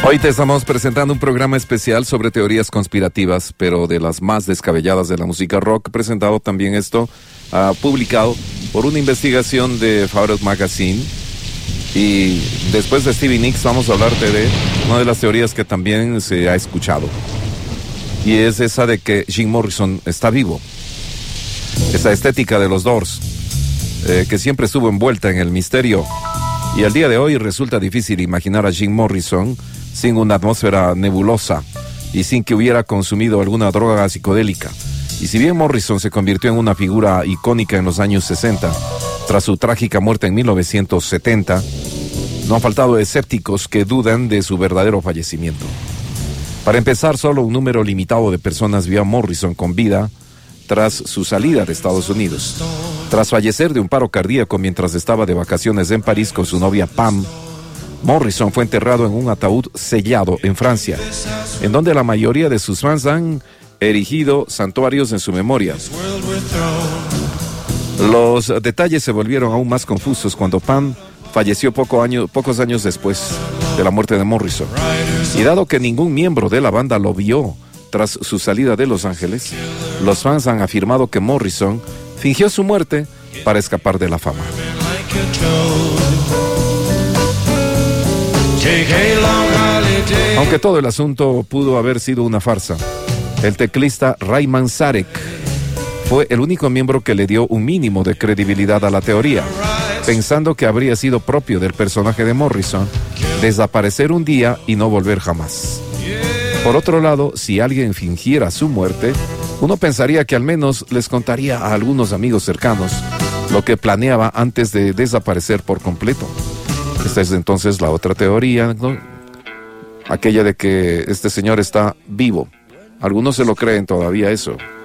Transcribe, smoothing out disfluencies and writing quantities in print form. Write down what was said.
Hoy te estamos presentando un programa especial sobre teorías conspirativas, pero de las más descabelladas de la música rock, presentado también publicado por una investigación de Farrell Magazine. Y después de Stevie Nicks vamos a hablarte de una de las teorías que también se ha escuchado. Y es esa de que Jim Morrison está vivo. Esa estética de los Doors, que siempre estuvo envuelta en el misterio. Y al día de hoy resulta difícil imaginar a Jim Morrison sin una atmósfera nebulosa y sin que hubiera consumido alguna droga psicodélica. Y si bien Morrison se convirtió en una figura icónica en los años 60, tras su trágica muerte en 1970, no han faltado escépticos que dudan de su verdadero fallecimiento. Para empezar, solo un número limitado de personas vio a Morrison con vida tras su salida de Estados Unidos. Tras fallecer de un paro cardíaco mientras estaba de vacaciones en París con su novia Pam, Morrison fue enterrado en un ataúd sellado en Francia, en donde la mayoría de sus fans han erigido santuarios en su memoria. Los detalles se volvieron aún más confusos cuando Pam falleció pocos años después de la muerte de Morrison. Y dado que ningún miembro de la banda lo vio tras su salida de Los Ángeles, los fans han afirmado que Morrison fingió su muerte para escapar de la fama. Aunque todo el asunto pudo haber sido una farsa, el teclista Ray Manzarek fue el único miembro que le dio un mínimo de credibilidad a la teoría, pensando que habría sido propio del personaje de Morrison desaparecer un día y no volver jamás. Por otro lado, si alguien fingiera su muerte, uno pensaría que al menos les contaría a algunos amigos cercanos lo que planeaba antes de desaparecer por completo. Esta es entonces la otra teoría, ¿no? Aquella de que este señor está vivo. Algunos se lo creen todavía eso.